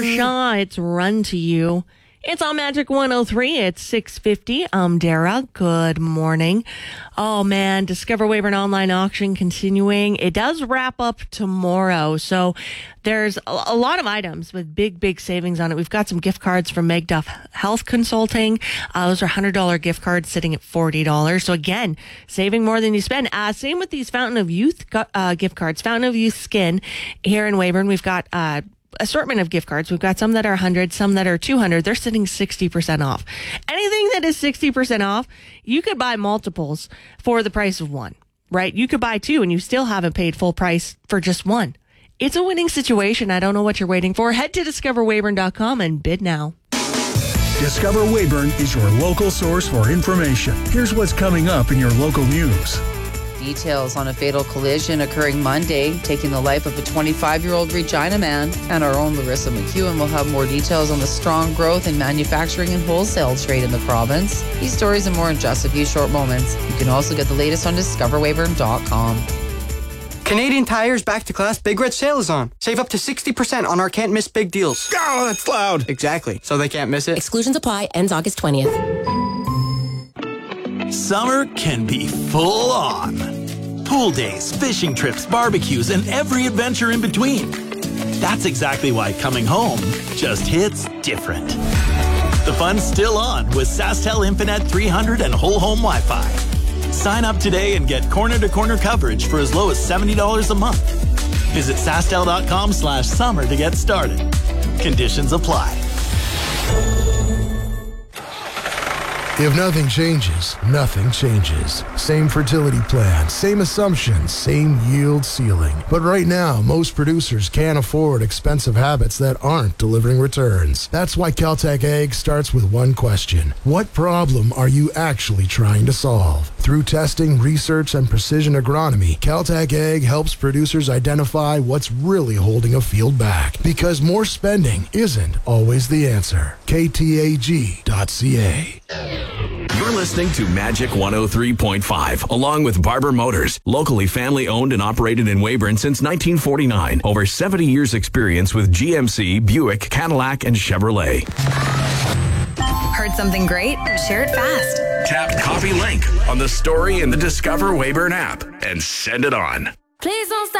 Shaw. It's Run to You. It's on Magic 103. It's 6:50. I'm Dara. Good morning. Oh, man. Discover Weyburn online auction continuing. It does wrap up tomorrow. So there's a lot of items with big savings on it. We've got some gift cards from Meg Duff Health Consulting. Those are $100 gift cards sitting at $40. So again, saving more than you spend. Same with these Fountain of Youth gift cards. Fountain of Youth Skin here in Weyburn. We've got assortment of gift cards. We've got some that are 100, some that are 200. They're sitting 60% off. Anything that is 60% off, you could buy multiples for the price of one, right? You could buy two and you still haven't paid full price for just one. It's a winning situation. I don't know what you're waiting for. Head to discoverweyburn.com and bid now. Discover Weyburn is your local source for information. Here's what's coming up in your local news. Details on a fatal collision occurring Monday, taking the life of a 25-year-old Regina man. And our own Larissa McEwen will have more details on the strong growth in manufacturing and wholesale trade in the province. These stories and more in just a few short moments. You can also get the latest on discoverweyburn.com. Canadian Tire's Back to Class Big Red Sale is on. Save up to 60% on our can't miss big deals. Oh, that's loud. Exactly. So they can't miss it. Exclusions apply. Ends August 20th. Summer can be full on. Pool days, fishing trips, barbecues, and every adventure in between. That's exactly why coming home just hits different. The fun's still on with SaskTel Infinite 300 and whole home Wi-Fi. Sign up today and get corner-to-corner coverage for as low as $70 a month. Visit SaskTel.com/summer to get started. Conditions apply. If nothing changes, nothing changes. Same fertility plan, same assumptions, same yield ceiling. But right now, most producers can't afford expensive habits that aren't delivering returns. That's why Caltech Ag starts with one question. What problem are you actually trying to solve? Through testing, research, and precision agronomy, Caltech Ag helps producers identify what's really holding a field back. Because more spending isn't always the answer. KTAG.ca. You're listening to Magic 103.5, along with Barber Motors, locally family owned and operated in Weyburn since 1949. Over 70 years experience with GMC, Buick, Cadillac, and Chevrolet. Heard something great? Share it fast. Tap copy link on the story in the Discover Weyburn app and send it on. Please don't stop.